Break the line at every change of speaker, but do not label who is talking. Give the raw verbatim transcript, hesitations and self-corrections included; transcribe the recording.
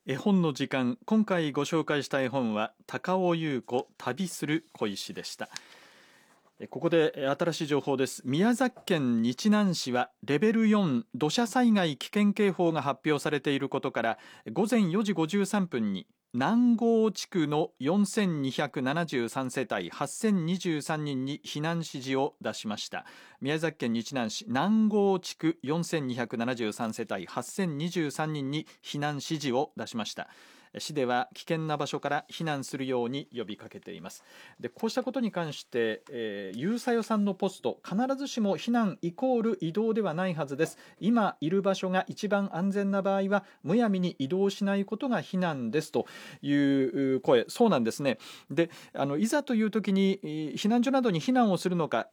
絵本の時間、今回ご紹介した絵本は高尾優子旅する小石でした。ここで新しい情報です。宮崎県日南市はレベルよん土砂災害危険警報が発表されていることから、午前よじごじゅうさんぷんに南郷地区のよんせんにひゃくななじゅうさん世帯はっせんにじゅうさんにんに避難指示を出しました。宮崎県日南市南郷地区よんせんにひゃくななじゅうさん世帯はっせんにじゅうさんにんに避難指示を出しました。市では危険な場所から避難するように呼びかけています。でこうしたことに関して、えー、ゆうさよさんのポスト、必ずしも避難イコール移動ではないはずです。今いる場所が一番安全な場合はむやみに移動しないことが避難ですという声。そうなんですね。であのいざという時に避難所などに避難をするのか、